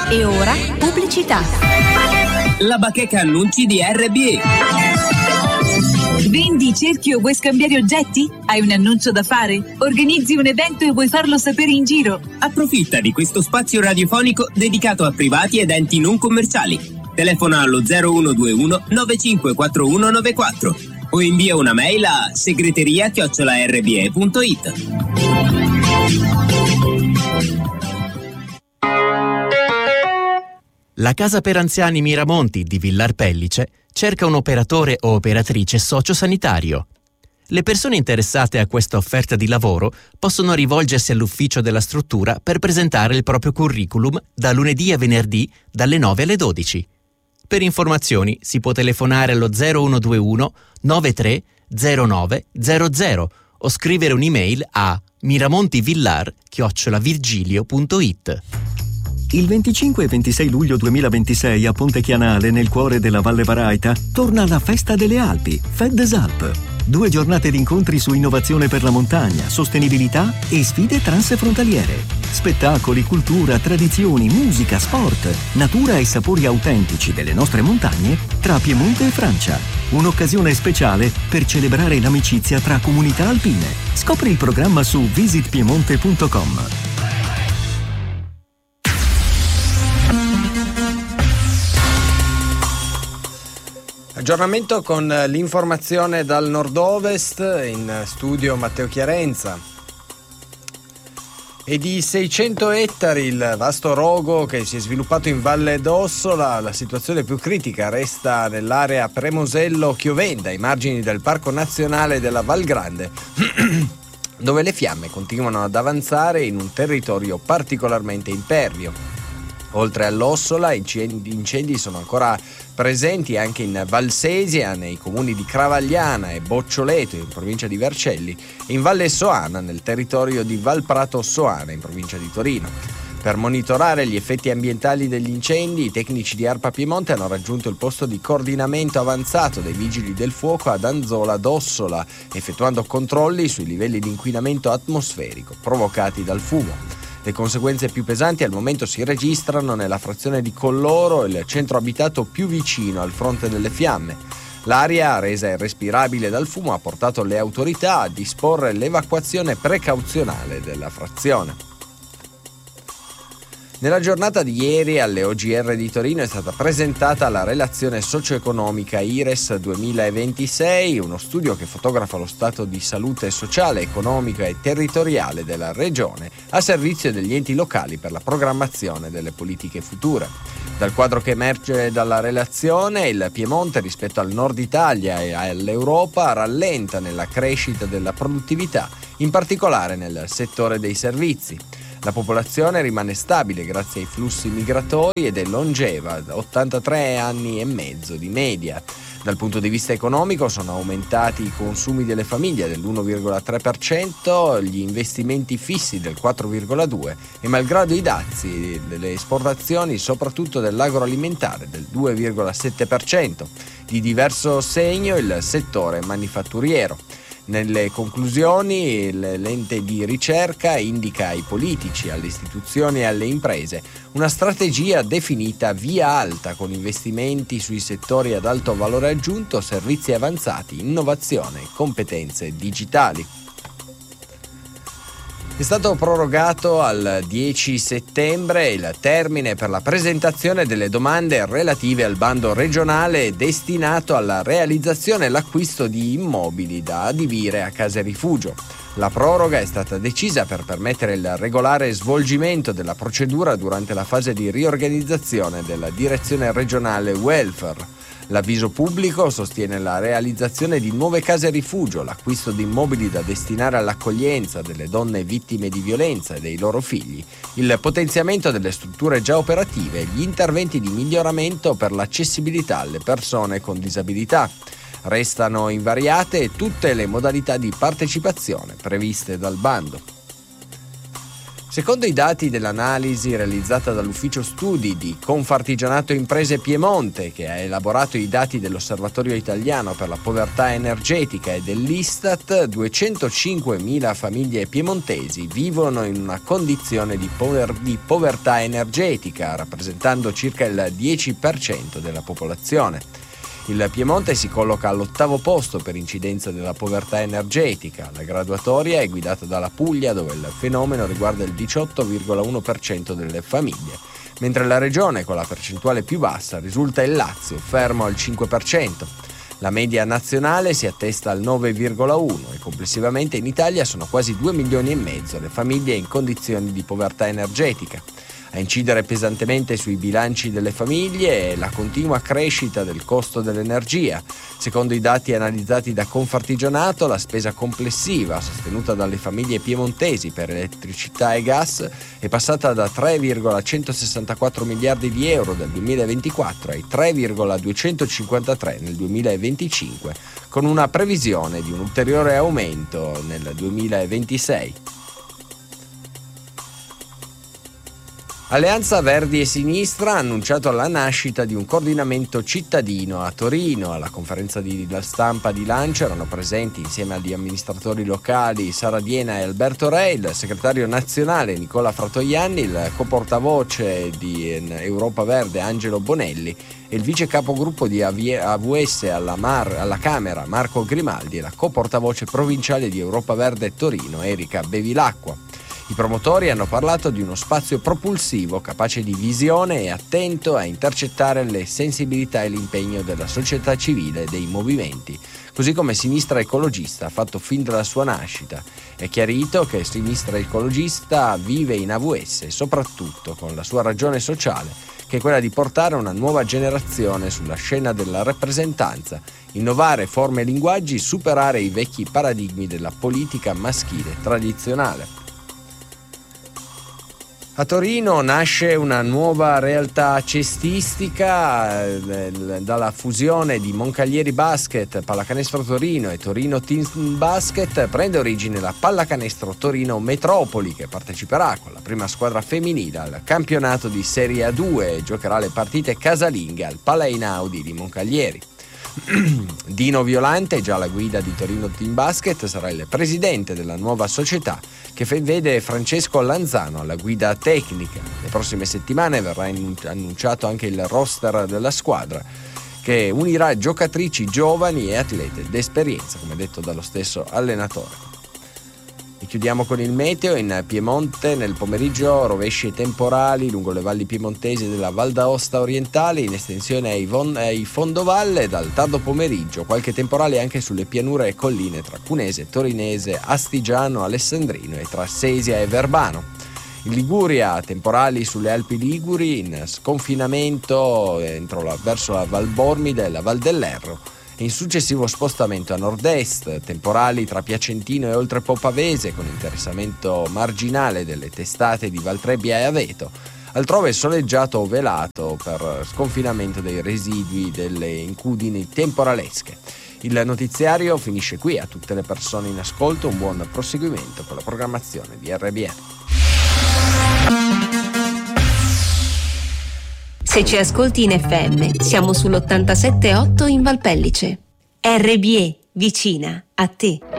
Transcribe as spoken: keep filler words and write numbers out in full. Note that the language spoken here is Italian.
E ora pubblicità. La bacheca annunci di R B E. Vendi, cerchi o vuoi scambiare oggetti? Hai un annuncio da fare? Organizzi un evento e vuoi farlo sapere in giro? Approfitta di questo spazio radiofonico dedicato a privati ed enti non commerciali. Telefona allo zero uno due uno nove cinque quattro uno nove quattro o invia una mail a segreteria chiocciola r b e punto it. La Casa per Anziani Miramonti di Villar Pellice cerca un operatore o operatrice sociosanitario. Le persone interessate a questa offerta di lavoro possono rivolgersi all'ufficio della struttura per presentare il proprio curriculum da lunedì a venerdì dalle nove alle dodici. Per informazioni si può telefonare allo zero uno due uno nove tre zero nove zero zero o scrivere un'email a miramontivillar chiocciola virgilio punto it. Il venticinque e ventisei luglio duemilaventisei a Ponte Chianale, nel cuore della Valle Varaita, torna la Festa delle Alpi, FedEsalp. Due giornate di incontri su innovazione per la montagna, sostenibilità e sfide transfrontaliere. Spettacoli, cultura, tradizioni, musica, sport, natura e sapori autentici delle nostre montagne tra Piemonte e Francia. Un'occasione speciale per celebrare l'amicizia tra comunità alpine. Scopri il programma su visit piemonte punto com. Aggiornamento con l'informazione dal nord-ovest, in studio Matteo Chiarenza. E di seicento ettari il vasto rogo che si è sviluppato in Valle d'Ossola, la situazione più critica resta nell'area Premosello-Chiovenda, ai margini del Parco Nazionale della Val Grande, dove le fiamme continuano ad avanzare in un territorio particolarmente impervio. Oltre all'Ossola, incendi, incendi sono ancora presenti anche in Valsesia, nei comuni di Cravagliana e Boccioleto, in provincia di Vercelli, e in Valle Soana, nel territorio di Valprato Soana, in provincia di Torino. Per monitorare gli effetti ambientali degli incendi, i tecnici di ARPA Piemonte hanno raggiunto il posto di coordinamento avanzato dei vigili del fuoco ad Anzola d'Ossola, effettuando controlli sui livelli di inquinamento atmosferico provocati dal fumo. Le conseguenze più pesanti al momento si registrano nella frazione di Colloro, il centro abitato più vicino al fronte delle fiamme. L'aria, resa irrespirabile dal fumo, ha portato le autorità a disporre l'evacuazione precauzionale della frazione. Nella giornata di ieri alle O G R di Torino è stata presentata la relazione socio-economica I R E S duemilaventisei, uno studio che fotografa lo stato di salute sociale, economica e territoriale della regione a servizio degli enti locali per la programmazione delle politiche future. Dal quadro che emerge dalla relazione, il Piemonte rispetto al nord Italia e all'Europa rallenta nella crescita della produttività, in particolare nel settore dei servizi. La popolazione rimane stabile grazie ai flussi migratori ed è longeva, ottantatré anni e mezzo di media. Dal punto di vista economico sono aumentati i consumi delle famiglie dell'uno virgola tre per cento, gli investimenti fissi del quattro virgola due per cento e malgrado i dazi delle esportazioni, soprattutto dell'agroalimentare, del due virgola sette per cento. Di diverso segno il settore manifatturiero. Nelle conclusioni, l'ente di ricerca indica ai politici, alle istituzioni e alle imprese una strategia definita via alta con investimenti sui settori ad alto valore aggiunto, servizi avanzati, innovazione e competenze digitali. È stato prorogato al dieci settembre il termine per la presentazione delle domande relative al bando regionale destinato alla realizzazione e l'acquisto di immobili da adibire a case rifugio. La proroga è stata decisa per permettere il regolare svolgimento della procedura durante la fase di riorganizzazione della direzione regionale welfare. L'avviso pubblico sostiene la realizzazione di nuove case rifugio, l'acquisto di immobili da destinare all'accoglienza delle donne vittime di violenza e dei loro figli, il potenziamento delle strutture già operative e gli interventi di miglioramento per l'accessibilità alle persone con disabilità. Restano invariate tutte le modalità di partecipazione previste dal bando. Secondo i dati dell'analisi realizzata dall'Ufficio Studi di Confartigianato Imprese Piemonte, che ha elaborato i dati dell'Osservatorio Italiano per la Povertà Energetica e dell'Istat, duecentocinquemila famiglie piemontesi vivono in una condizione di, pover- di povertà energetica, rappresentando circa il dieci per cento della popolazione. Il Piemonte si colloca all'ottavo posto per incidenza della povertà energetica. La graduatoria è guidata dalla Puglia, dove il fenomeno riguarda il diciotto virgola uno per cento delle famiglie, mentre la regione con la percentuale più bassa risulta il Lazio, fermo al cinque per cento. La media nazionale si attesta al nove virgola uno per cento e complessivamente in Italia sono quasi due milioni e mezzo le famiglie in condizioni di povertà energetica. A incidere pesantemente sui bilanci delle famiglie è la continua crescita del costo dell'energia. Secondo i dati analizzati da Confartigianato, la spesa complessiva sostenuta dalle famiglie piemontesi per elettricità e gas è passata da tre virgola centosessantaquattro miliardi di euro nel duemilaventiquattro ai tre virgola duecentocinquantatré nel duemilaventicinque, con una previsione di un ulteriore aumento nel duemilaventisei. Alleanza Verdi e Sinistra ha annunciato la nascita di un coordinamento cittadino a Torino. Alla conferenza di stampa di lancio erano presenti, insieme agli amministratori locali Sara Diena e Alberto Re, il segretario nazionale Nicola Fratoianni, il coportavoce di Europa Verde Angelo Bonelli e il vice capogruppo di A V S alla, Mar, alla Camera Marco Grimaldi e la coportavoce provinciale di Europa Verde Torino Erika Bevilacqua. I promotori hanno parlato di uno spazio propulsivo, capace di visione e attento a intercettare le sensibilità e l'impegno della società civile e dei movimenti, così come Sinistra Ecologista ha fatto fin dalla sua nascita. È chiarito che Sinistra Ecologista vive in A V S e soprattutto con la sua ragione sociale, che è quella di portare una nuova generazione sulla scena della rappresentanza, innovare forme e linguaggi, superare i vecchi paradigmi della politica maschile tradizionale. A Torino nasce una nuova realtà cestistica eh, dalla fusione di Moncaglieri Basket, Pallacanestro Torino e Torino Team Basket. Prende origine la Pallacanestro Torino Metropoli, che parteciperà con la prima squadra femminile al campionato di Serie A due e giocherà le partite casalinghe al Palla Einaudi di Moncaglieri. Dino Violante, già alla guida di Torino Team Basket, sarà il presidente della nuova società, che vede Francesco Lanzano alla guida tecnica. Le prossime settimane verrà annunciato anche il roster della squadra, che unirà giocatrici giovani e atlete d'esperienza, come detto dallo stesso allenatore. E chiudiamo con il meteo. In Piemonte nel pomeriggio rovesci e temporali lungo le valli piemontesi della Val d'Aosta orientale in estensione ai, von- ai fondovalle. Dal tardo pomeriggio qualche temporale anche sulle pianure e colline tra Cunese, Torinese, Astigiano, Alessandrino e tra Sesia e Verbano. In Liguria temporali sulle Alpi Liguri, in sconfinamento entro la, verso la Val Bormida e la Val dell'Erro. In successivo spostamento a nord-est, temporali tra Piacentino e Oltrepò Pavese con interessamento marginale delle testate di Valtrebbia e Aveto, altrove soleggiato o velato per sconfinamento dei residui delle incudini temporalesche. Il notiziario finisce qui. A tutte le persone in ascolto un buon proseguimento con la programmazione di R B E. Se ci ascolti in F M, siamo sull'ottantasette virgola otto in Valpellice. R B E, vicina a te.